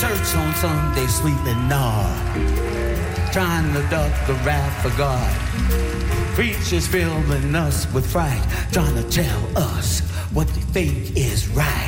Church on Sunday, sleeping hard, trying to duck the wrath of God. Preachers filling us with fright, trying to tell us what they think is right.